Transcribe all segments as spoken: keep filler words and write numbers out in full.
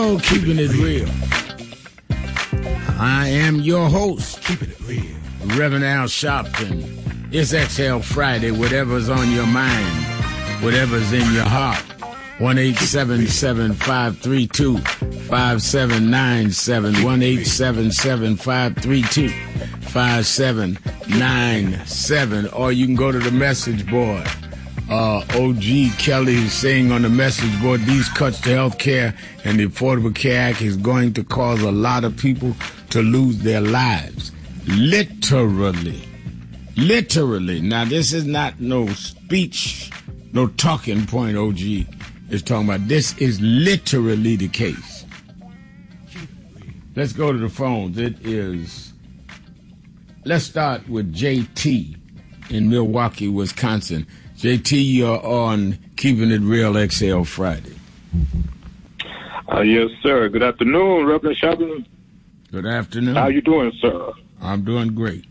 show, Keeping It Real. I am your host, Keeping It Real, Reverend Al Sharpton. It's Exhale Friday, whatever's on your mind, whatever's in your heart. one eight seven seven, five three two, five seven nine seven, one eight seven seven, five three two, five seven nine seven, or you can go to the message board. Uh, O G Kelly is saying on the message board, these cuts to health care and the Affordable Care Act is going to cause a lot of people to lose their lives. Literally. Literally. Now, this is not no speech, no talking point O G is talking about. This is literally the case. Let's go to the phones. It is, let's start with J T in Milwaukee, Wisconsin. J T, you're on Keeping It Real Exhale Friday. Uh, yes, sir. Good afternoon, Reverend Sharpton. Good afternoon. How you doing, sir? I'm doing great.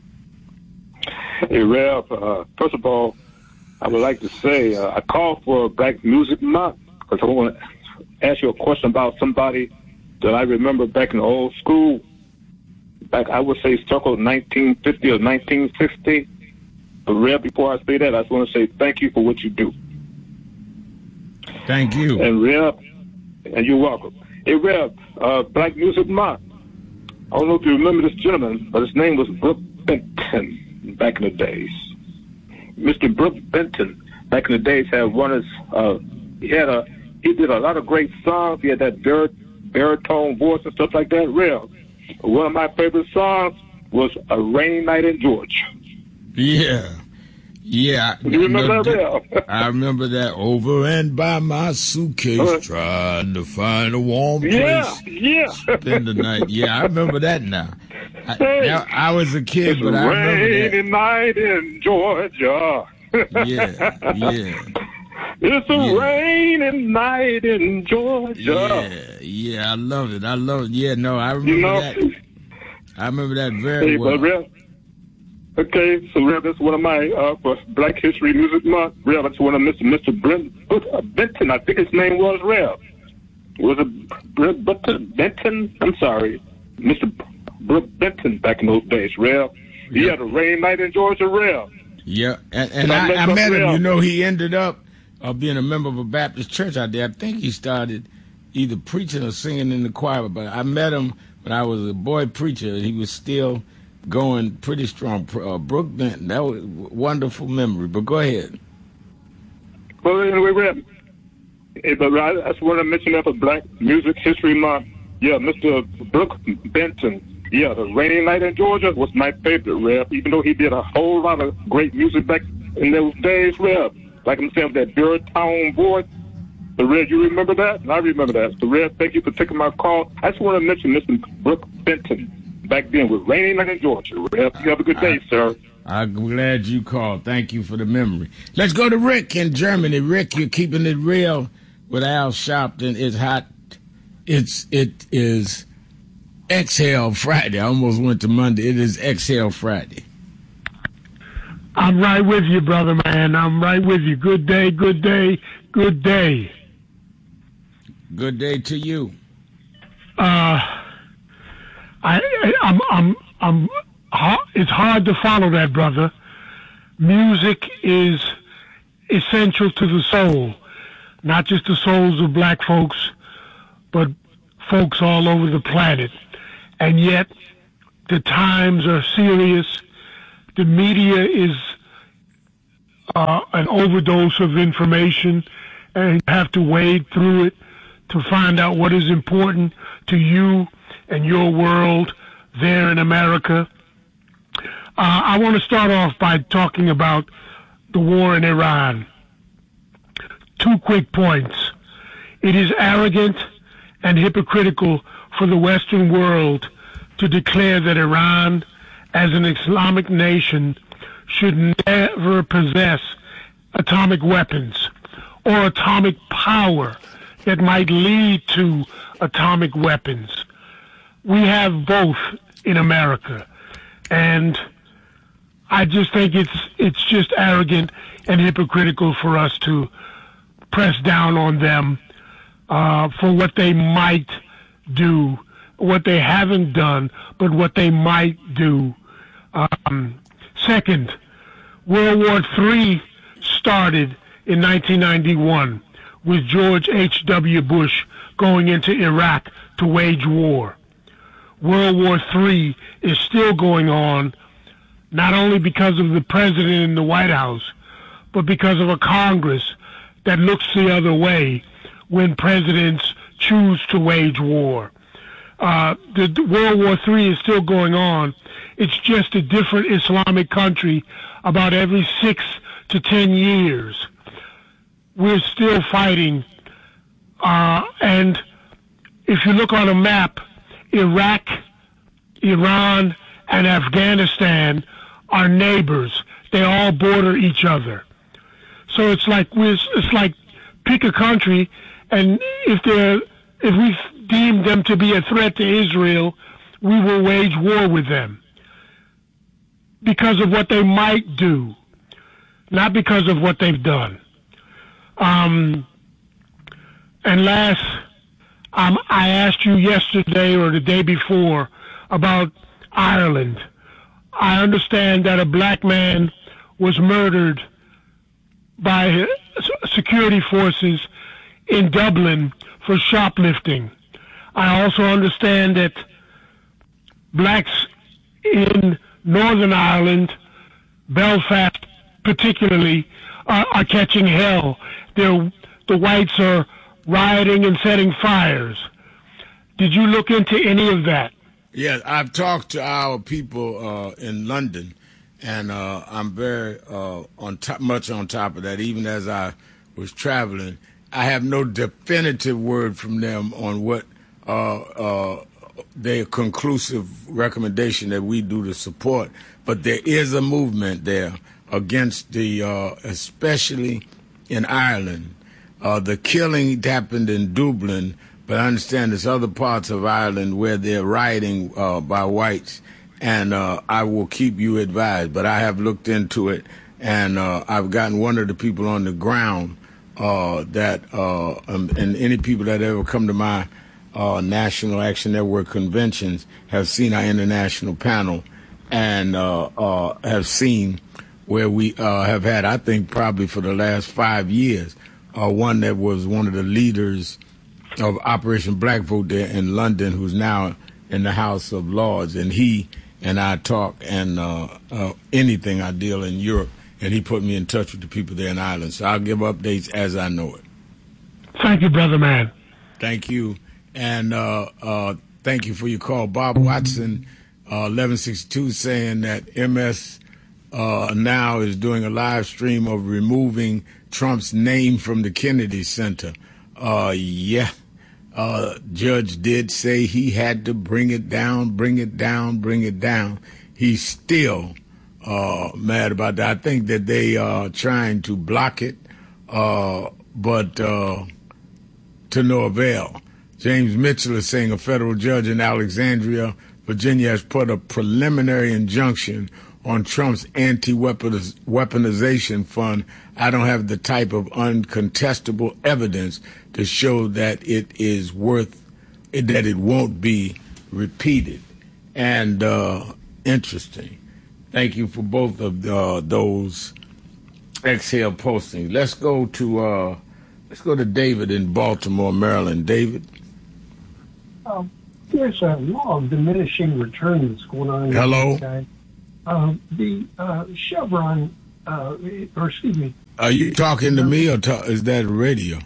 Hey, Rev, uh, first of all, I would like to say uh, I called for Black Music Month because I want to ask you a question about somebody that I remember back in the old school. Back, I would say, circle nineteen fifty or nineteen sixty. But, Rev, before I say that, I just want to say thank you for what you do. Thank you. And, Rev, and you're welcome. Hey, Rev, uh, Black Music Month. I don't know if you remember this gentleman, but his name was Brooke Benton back in the days. Mister Brooke Benton back in the days had one of his, uh, he had a, he did a lot of great songs. He had that bar- baritone voice and stuff like that. Real. One of my favorite songs was A Rainy Night in Georgia. Yeah. Yeah. You remember that, Real? I remember that. Over and by my suitcase, uh, trying to find a warm place. Yeah, yeah. Spend the night. Yeah, I remember that now. I, Hey, now, I was a kid, it's but a I remember rainy that. night in Georgia. Yeah, yeah. It's a Yeah. rainy night in Georgia. Yeah, yeah, I love it. I love it. Yeah, no, I remember You know? that. I remember that very Hey, well. but Rev, okay, so Rev, that's one of my, uh, for Black History Music Month, Rev, that's one of Mister Mister Brent, uh, Benton, I think his name was Rev. Was it Brent Benton? Benton? I'm sorry. Mister Brooke Benton back in those days, Rev. He Yeah. had a rain night in Georgia, Rev. Yeah, and, and I I, met I met him. Rev. You know, he ended up uh, being a member of a Baptist church out there. I think he started either preaching or singing in the choir, but I met him when I was a boy preacher, and he was still going pretty strong. Uh, Brooke Benton, that was a wonderful memory, but go ahead. Well, anyway, Rev, hey, but I just want to mention that for Black Music History Month. Yeah, Mister Brooke Benton. Yeah, the Rainy Night in Georgia was my favorite, Rev, even though he did a whole lot of great music back in those days, Rev. Like I'm saying, with that baritone voice. The Rev, you remember that? And I remember that. So, Rev, thank you for taking my call. I just want to mention Mister Brooke Benton back then with Rainy Night in Georgia, Rev. You have a good day, I, sir. I'm glad you called. Thank you for the memory. Let's go to Rick in Germany. Rick, you're keeping it real with Al Sharpton. It's hot. It's, it is Exhale Friday. I almost went to Monday. It is Exhale Friday. I'm right with you, brother, man. I'm right with you. Good day, good day, good day. Good day to you. Uh, I, I I'm, I'm, I'm. It's hard to follow that, brother. Music is essential to the soul, not just the souls of black folks, but folks all over the planet. And yet, the times are serious. The media is uh, an overdose of information, and you have to wade through it to find out what is important to you and your world there in America. Uh, I want to start off by talking about the war in Iran. Two quick points. It is arrogant and hypocritical for the Western world to declare that Iran, as an Islamic nation, should never possess atomic weapons or atomic power that might lead to atomic weapons. We have both in America, and I just think it's it's just arrogant and hypocritical for us to press down on them uh, for what they might do, what they haven't done, but what they might do. Um, second, World War Three started in nineteen ninety-one with George H W Bush going into Iraq to wage war. World War Three is still going on, not only because of the president in the White House, but because of a Congress that looks the other way when presidents choose to wage war. Uh, the, the World War Three is still going on. It's just a different Islamic country about every six to ten years. We're still fighting. Uh, and if you look on a map, Iraq, Iran, and Afghanistan are neighbors. They all border each other. So it's like we're, it's like pick a country, and if they're if we deem them to be a threat to Israel, we will wage war with them because of what they might do, not because of what they've done. Um, and last, um, I asked you yesterday or the day before about Ireland. I understand that a black man was murdered by security forces in Dublin for shoplifting. I also understand that blacks in Northern Ireland, Belfast particularly, are, are catching hell. They're, the whites are rioting and setting fires. Did you look into any of that? Yes, I've talked to our people uh, in London, and uh, I'm very uh, on top, much on top of that. Even as I was traveling, I have no definitive word from them on what uh, uh, their conclusive recommendation that we do to support. But there is a movement there against the, uh, especially in Ireland. Uh, the killing happened in Dublin, but I understand there's other parts of Ireland where they're rioting uh, by whites, and uh, I will keep you advised. But I have looked into it, and uh, I've gotten one of the people on the ground uh, that, uh, um, and any people that ever come to my uh, National Action Network conventions have seen our international panel and uh, uh, have seen where we uh, have had, I think, probably for the last five years, uh, one that was one of the leaders of Operation Black Vote there in London, who's now in the House of Lords, and he and I talk and uh, uh, anything I deal in Europe, and he put me in touch with the people there in Ireland. So I'll give updates as I know it. Thank you, brother man. Thank you, and uh, uh, thank you for your call. Bob Watson, uh, eleven sixty-two, saying that M S uh, now is doing a live stream of removing Trump's name from the Kennedy Center. Uh, yeah. Uh, Judge did say he had to bring it down, bring it down, bring it down. He's still uh, mad about that. I think that they are trying to block it, uh, but uh, to no avail. James Mitchell is saying a federal judge in Alexandria, Virginia, has put a preliminary injunction on Trump's anti-weaponization fund. I don't have the type of uncontestable evidence to show that it is worth, that it won't be repeated. And uh, interesting. Thank you for both of uh, those Exhale postings. Let's go to uh, let's go to David in Baltimore, Maryland. David. Um, there's a law of diminishing returns going on. Hello. Uh, the uh, Chevron, uh, or excuse me. Are you talking to me, or talk, is that radio?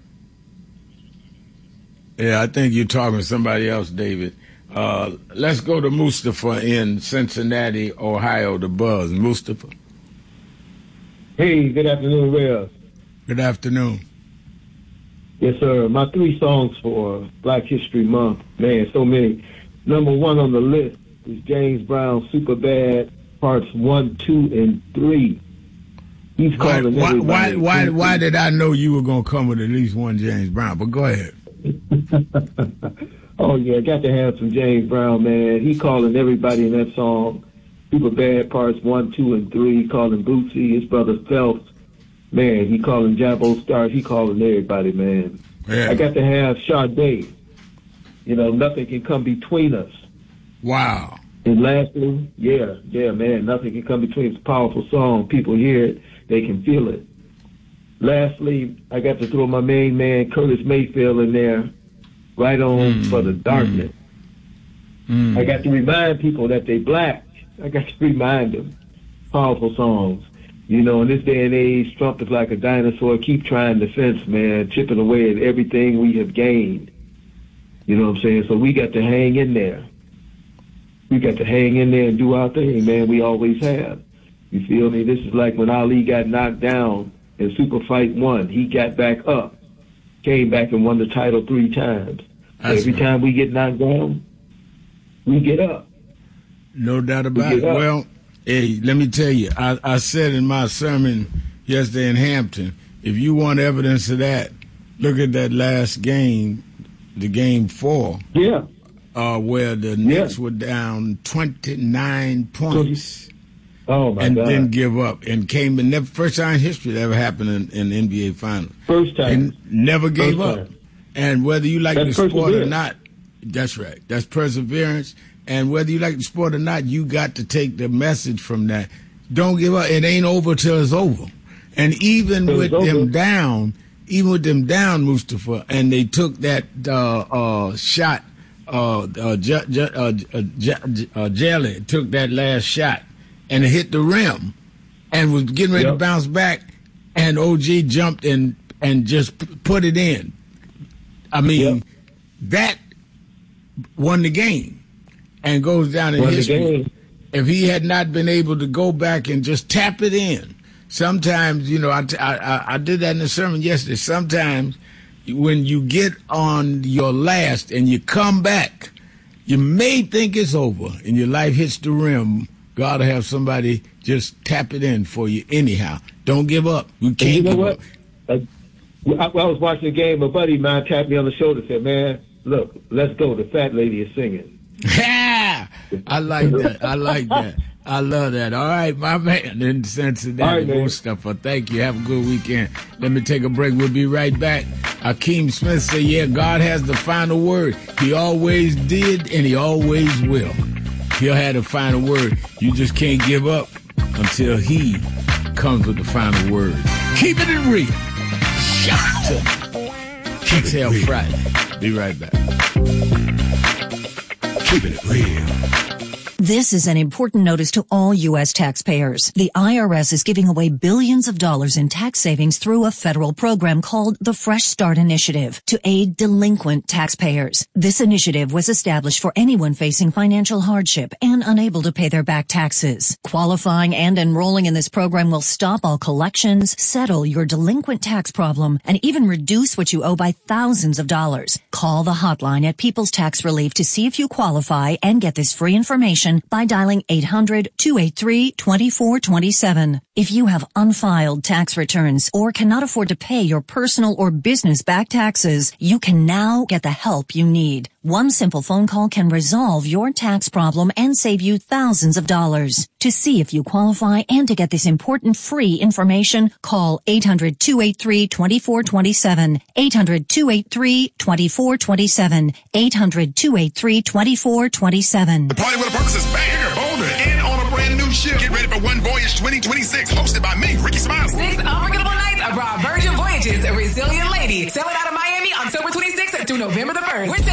Yeah, I think you're talking to somebody else, David. Uh, let's go to Mustafa in Cincinnati, Ohio, the Buzz. Mustafa. Hey, good afternoon, Rev. Good afternoon. Yes, sir. My three songs for Black History Month. Man, so many. Number one on the list is James Brown, Superbad, parts one, two, and three. He's why, calling why, everybody. Why, why, why did I know you were going to come with at least one James Brown? But go ahead. Oh, yeah, got to have some James Brown, man. He calling everybody in that song. Superbad, parts one, two, and three. He calling Bootsy, his brother Phelps. Man, he calling Jabbo Stars. He calling everybody, man. Yeah. I got to have Sade. You know, nothing can come between us. Wow. And lastly, yeah, yeah, man, nothing can come between. It's a powerful song. People hear it, they can feel it. Lastly, I got to throw my main man, Curtis Mayfield, in there, right on mm, for the darkness. Mm, I got to remind people that they black. I got to remind them. Powerful songs. You know, in this day and age, Trump is like a dinosaur. Keep trying to fence, man, chipping away at everything we have gained. You know what I'm saying? So we got to hang in there. We got to hang in there and do our thing, man. We always have. You feel me? This is like when Ali got knocked down in Super Fight one. He got back up, came back and won the title three times. Every right. time we get knocked down, we get up. No doubt about it. Up. Well, hey, let me tell you, I, I said in my sermon yesterday in Hampton, if you want evidence of that, look at that last game, the game four. Yeah. Uh, where the Knicks yeah. were down twenty-nine points. Oh, my and God. didn't give up and came in. Never, first time in history that ever happened in, in the N B A Finals. First time. And never gave first up. Time. And whether you like That's the sport or not, that's right. That's perseverance. And whether you like the sport or not, you got to take the message from that. Don't give up. It ain't over till it's over. And even it with over. them down, even with them down, Mustafa, and they took that uh, uh, shot. Uh, uh, J- J- uh, J- uh, Jelly took that last shot and it hit the rim and was getting ready yep. to bounce back, and O G jumped and and just p- put it in. I mean, yep. that won the game and goes down in won history. If he had not been able to go back and just tap it in, sometimes, you know, I, I, I did that in the sermon yesterday. Sometimes when you get on your last and you come back, you may think it's over and your life hits the rim. God will have somebody just tap it in for you anyhow. Don't give up. We can't you know give what? up. Uh, I, I was watching a game. A buddy of mine tapped me on the shoulder and said, man, look, let's go. The fat lady is singing. I like that. I like that. I love that. All right, my man, in Cincinnati, right, Mustafa. Thank you. Have a good weekend. Let me take a break. We'll be right back. Akeem Smith said, yeah, God has the final word. He always did, and he always will. He'll have the final word. You just can't give up until he comes with the final word. Keep it real. Shout to X L Friday. Be right back. Keep it real. This is an important notice to all U S taxpayers. The I R S is giving away billions of dollars in tax savings through a federal program called the Fresh Start Initiative to aid delinquent taxpayers. This initiative was established for anyone facing financial hardship and unable to pay their back taxes. Qualifying and enrolling in this program will stop all collections, settle your delinquent tax problem, and even reduce what you owe by thousands of dollars. Call the hotline at People's Tax Relief to see if you qualify and get this free information by dialing eight hundred, two eight three, two four two seven. If you have unfiled tax returns or cannot afford to pay your personal or business back taxes, you can now get the help you need. One simple phone call can resolve your tax problem and save you thousands of dollars. To see if you qualify and to get this important free information, call eight hundred, two eight three, two four two seven, eight hundred, two eight three, two four two seven, eight hundred, two eight three, two four two seven. The Party with a Purpose is back here, bolder, and on a brand new ship. Get ready for One Voyage twenty twenty-six, hosted by me, Ricky Smiley. Six unforgettable nights abroad Virgin Voyages, a resilient lady. Sailing out of Miami October twenty-sixth through November the first. We're taking